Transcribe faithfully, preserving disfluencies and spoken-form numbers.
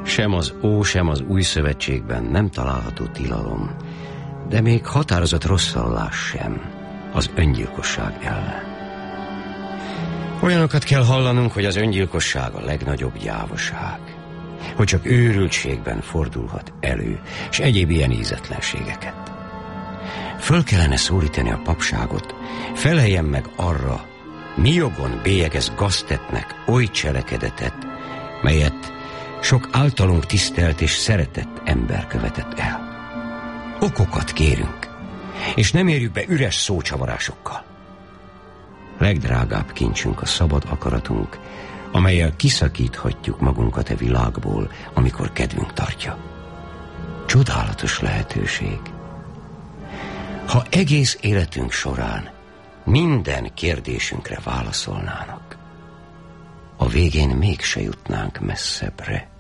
Sem az Ó, sem az Új Szövetségben nem található tilalom, de még határozott rosszallás sem az öngyilkosság ellen. Olyanokat kell hallanunk, hogy az öngyilkosság a legnagyobb gyávaság, hogy csak őrültségben fordulhat elő, és egyéb ilyen ízetlenségeket. Föl kellene szólítani a papságot, feleljen meg arra, mi jogon bélyegez gaztetnek oly cselekedetet, melyet sok általunk tisztelt és szeretett ember követett el. Okokat kérünk, és nem érjük be üres szócsavarásokkal. Legdrágább kincsünk a szabad akaratunk, amellyel kiszakíthatjuk magunkat a világból, amikor kedvünk tartja. Csodálatos lehetőség. Ha egész életünk során minden kérdésünkre válaszolnának, a végén mégse jutnánk messzebbre.